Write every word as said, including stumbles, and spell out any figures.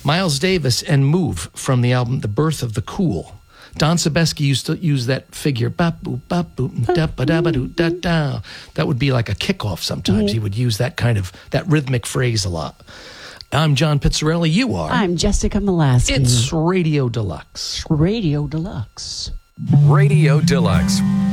Miles Davis and Move from the album The Birth of the Cool. Don Sebesky used to use that figure, bop, boop, bop, boop, da, ba, da, ba, doo, da, da. That would be like a kickoff sometimes. Mm-hmm. He would use that kind of, that rhythmic phrase a lot. I'm John Pizzarelli. You are? I'm Jessica Molaski. It's Radio Deluxe. Radio Deluxe. Radio Deluxe.